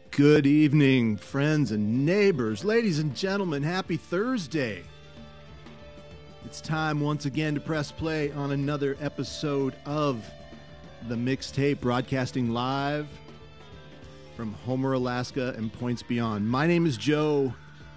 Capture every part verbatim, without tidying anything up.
Good evening, friends and neighbors. Ladies and gentlemen, happy Thursday. It's time once again to press play on another episode of The Mixtape, broadcasting live from Homer, Alaska and points beyond. My name is Joe,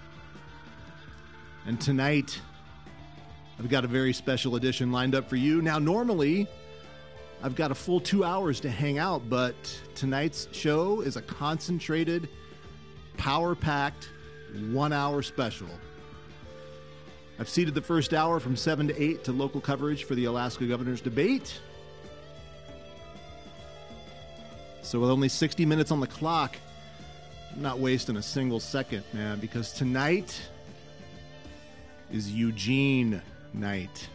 and tonight I've got a very special edition lined up for you. Now, normally I've got a full two hours to hang out, but tonight's show is a concentrated, power-packed, one-hour special. I've seeded the first hour from seven to eight to local coverage for the Alaska Governor's Debate. So with only sixty minutes on the clock, I'm not wasting a single second, man, because tonight is Eugene night.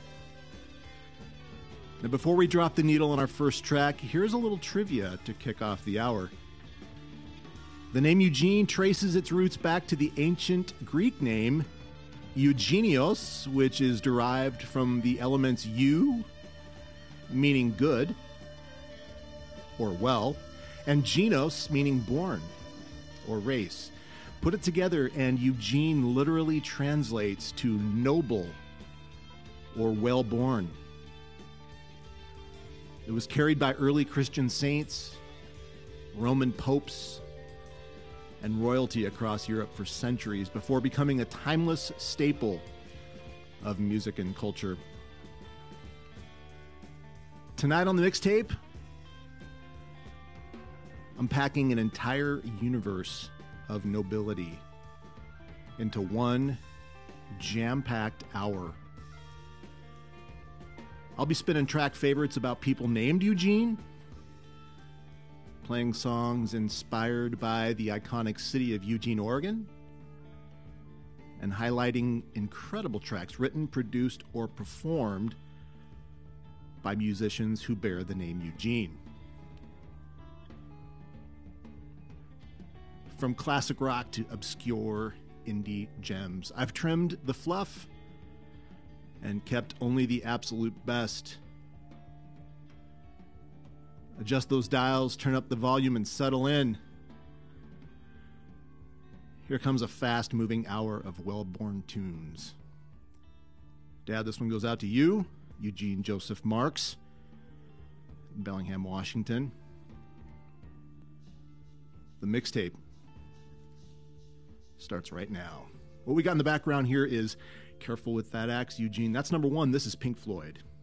Now, before we drop the needle on our first track, here's a little trivia to kick off the hour. The name Eugene traces its roots back to the ancient Greek name Eugenios, which is derived from the elements eu, meaning good or well, and genos, meaning born or race. Put it together, and Eugene literally translates to noble or well-born. It was carried by early Christian saints, Roman popes, and royalty across Europe for centuries before becoming a timeless staple of music and culture. Tonight on the mixtape, I'm packing an entire universe of nobility into one jam-packed hour. I'll be spinning track favorites about people named Eugene, playing songs inspired by the iconic city of Eugene, Oregon, and highlighting incredible tracks written, produced, or performed by musicians who bear the name Eugene. From classic rock to obscure indie gems, I've trimmed the fluff and kept only the absolute best. Adjust those dials, turn up the volume, and settle in. Here comes a fast-moving hour of well-born tunes. Dad, this one goes out to you, Eugene Joseph Marks, Bellingham, Washington. The mixtape starts right now. What we got in the background here is Careful with That Axe, Eugene. That's number one. This is Pink Floyd.